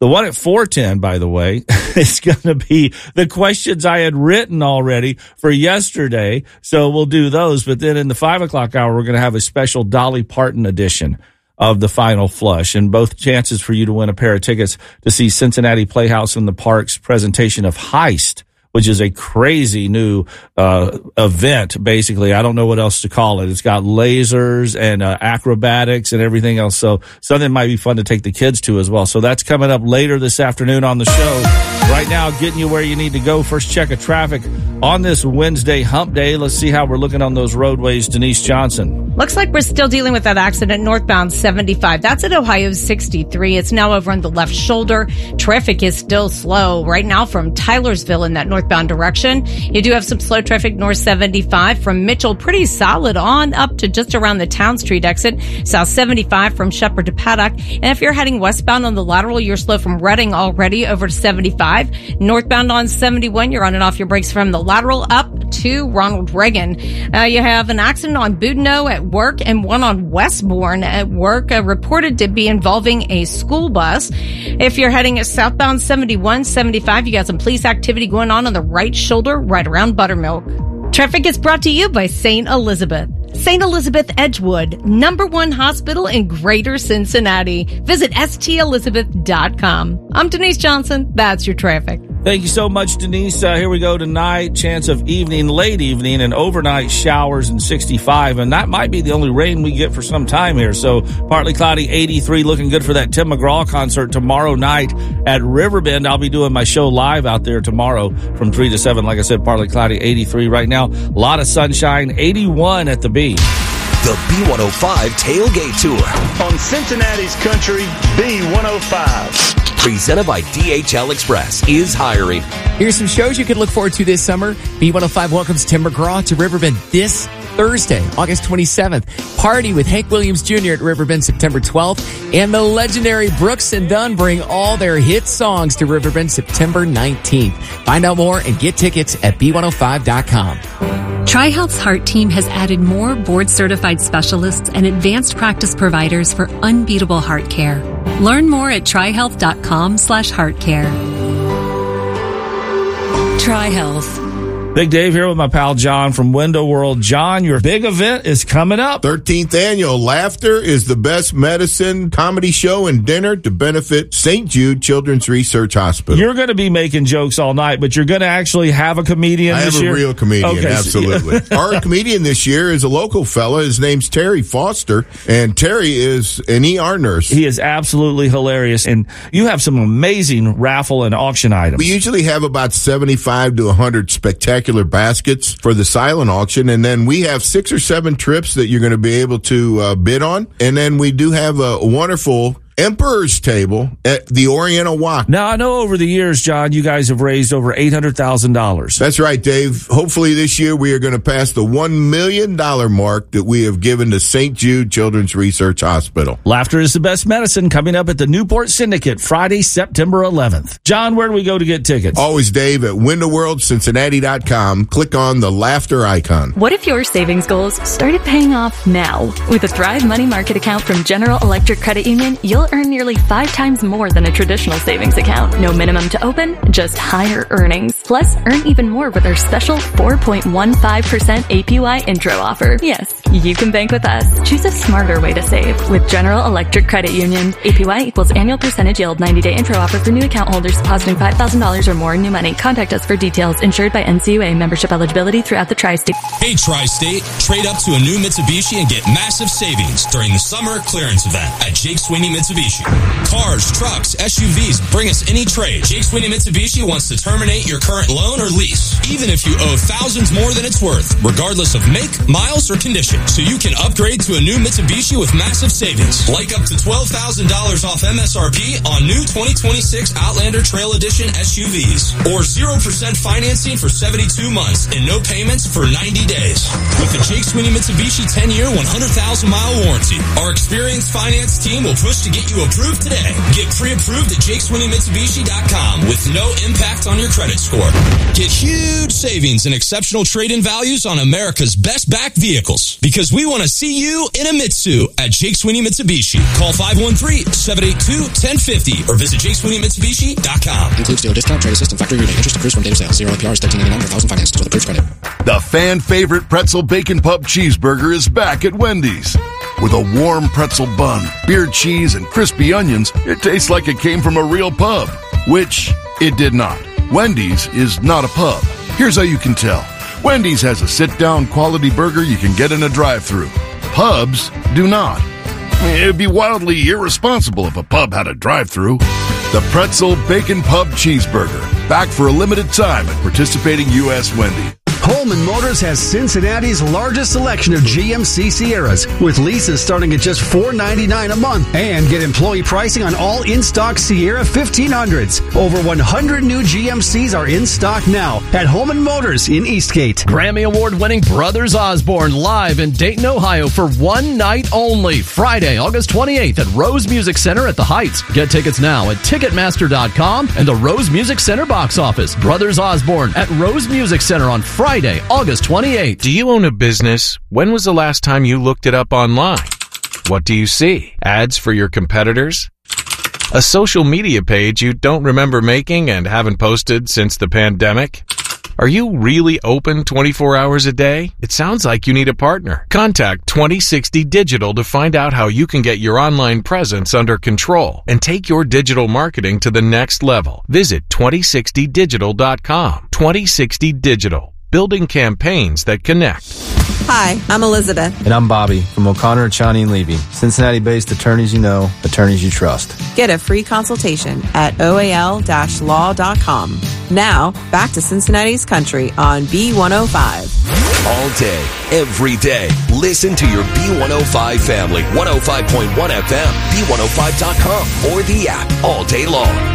The one at 4:10, by the way, is going to be the questions I had written already for yesterday. So we'll do those. But then in the 5 o'clock hour, we're going to have a special Dolly Parton edition of the Final Flush, and both chances for you to win a pair of tickets to see Cincinnati Playhouse in the Park's presentation of Heist, which is a crazy new event, basically. I don't know what else to call it. It's got lasers and acrobatics and everything else. So something might be fun to take the kids to as well. So that's coming up later this afternoon on the show. Right now, getting you where you need to go. First check of traffic on this Wednesday hump day. Let's see how we're looking on those roadways. Denise Johnson. Looks like we're still dealing with that accident northbound 75. That's at Ohio 63. It's now over on the left shoulder. Traffic is still slow right now from Tylersville in that northbound direction. You do have some slow traffic north 75 from Mitchell, pretty solid on up to just around the Town Street exit. South 75 from Shepherd to Paddock. And if you're heading westbound on the lateral, you're slow from Reading already over to 75. Northbound on 71, you're on and off your brakes from the lateral up to Ronald Reagan. You have an accident on Boudinot at work and one on Westbourne at work, reported to be involving a school bus. If you're heading southbound 71, 75, you got some police activity going on the right shoulder right around Buttermilk. Traffic is brought to you by St. Elizabeth. St. Elizabeth Edgewood, #1 hospital in Greater Cincinnati. Visit stelizabeth.com. I'm Denise Johnson. That's your traffic. Thank you so much, Denise. Here we go tonight. Chance of late evening, and overnight showers and 65. And that might be the only rain we get for some time here. So partly cloudy, 83. Looking good for that Tim McGraw concert tomorrow night at Riverbend. I'll be doing my show live out there tomorrow from 3 to 7. Like I said, partly cloudy, 83 right now. A lot of sunshine, 81 at the B. The B105 Tailgate Tour on Cincinnati's Country B105. Presented by DHL Express is hiring. Here's some shows you can look forward to this summer. B105 welcomes Tim McGraw to Riverbend this Thursday, August 27th. Party with Hank Williams Jr. at Riverbend September 12th. And the legendary Brooks and Dunn bring all their hit songs to Riverbend September 19th. Find out more and get tickets at B105.com. TriHealth's Heart Team has added more board-certified specialists and advanced practice providers for unbeatable heart care. Learn more at trihealth.com/heartcare. TriHealth. Big Dave here with my pal John from Window World. John, your big event is coming up. 13th annual Laughter is the Best Medicine comedy show and dinner to benefit St. Jude Children's Research Hospital. You're going to be making jokes all night, but you're going to actually have a comedian this year? I have a real comedian, okay, absolutely. Our comedian this year is a local fella. His name's Terry Foster, and Terry is an ER nurse. He is absolutely hilarious, and you have some amazing raffle and auction items. We usually have about 75 to 100 spectacular baskets for the silent auction, and then we have 6 or 7 trips that you're going to be able to bid on, and then we do have a wonderful Emperor's Table at the Oriental Walk. Now, I know over the years, John, you guys have raised over $800,000. That's right, Dave. Hopefully this year we are going to pass the $1 million mark that we have given to St. Jude Children's Research Hospital. Laughter is the Best Medicine coming up at the Newport Syndicate Friday, September 11th. John, where do we go to get tickets? Always, Dave, at windowworldcincinnati.com. Click on the Laughter icon. What if your savings goals started paying off now? With a Thrive Money Market account from General Electric Credit Union, you'll earn nearly 5 times more than a traditional savings account. No minimum to open, just higher earnings. Plus, earn even more with our special 4.15% APY intro offer. Yes, you can bank with us. Choose a smarter way to save with General Electric Credit Union. APY equals annual percentage yield. 90-day intro offer for new account holders depositing $5,000 or more in new money. Contact us for details. Insured by NCUA. Membership eligibility throughout the Tri-State. Hey, Tri-State. Trade up to a new Mitsubishi and get massive savings during the summer clearance event at Jake Sweeney Mitsubishi. Cars, trucks, SUVs, bring us any trade. Jake Sweeney Mitsubishi wants to terminate your current loan or lease, even if you owe thousands more than it's worth, regardless of make, miles, or condition. So you can upgrade to a new Mitsubishi with massive savings, like up to $12,000 off MSRP on new 2026 Outlander Trail Edition SUVs, or 0% financing for 72 months and no payments for 90 days. With the Jake Sweeney Mitsubishi 10-year, 100,000-mile warranty, our experienced finance team will push to get you approved today. Get pre-approved at JakeSweeneyMitsubishi.com with no impact on your credit score. Tour. Get huge savings and exceptional trade-in values on America's best back vehicles. Because we want to see you in a Mitsu at Jake Sweeney Mitsubishi. Call 513-782-1050 or visit JakeSweeneyMitsubishi.com. Includes dealer discount, trade assist, and factory rebate. Interest accrues from date of sale. 0 APR is 13.99 per thousand financed with approved credit. The fan favorite pretzel bacon pub cheeseburger is back at Wendy's. With a warm pretzel bun, beer cheese, and crispy onions, it tastes like it came from a real pub. Which it did not. Wendy's is not a pub. Here's how you can tell. Wendy's has a sit-down quality burger you can get in a drive-thru. Pubs do not. It'd be wildly irresponsible if a pub had a drive-thru. The Pretzel Bacon Pub Cheeseburger. Back for a limited time at participating U.S. Wendy's. Holman Motors has Cincinnati's largest selection of GMC Sierras, with leases starting at just $499 a month. And get employee pricing on all in-stock Sierra 1500s. Over 100 new GMCs are in stock now at Holman Motors in Eastgate. Grammy Award-winning Brothers Osborne live in Dayton, Ohio for one night only. Friday, August 28th at Rose Music Center at the Heights. Get tickets now at Ticketmaster.com and the Rose Music Center box office. Brothers Osborne at Rose Music Center on Friday, August 28th. Do you own a business? When was the last time you looked it up online? What do you see? Ads for your competitors? A social media page you don't remember making and haven't posted since the pandemic? Are you really open 24 hours a day? It sounds like you need a partner. Contact 2060 Digital to find out how you can get your online presence under control and take your digital marketing to the next level. Visit 2060digital.com. 2060 Digital. Building campaigns that connect. Hi, I'm Elizabeth. And I'm Bobby from O'Connor, Chani & Levy. Cincinnati-based attorneys you know, attorneys you trust. Get a free consultation at oal-law.com. Now, back to Cincinnati's Country on B105. All day, every day, listen to your B105 family. 105.1 FM, B105.com, or the app all day long.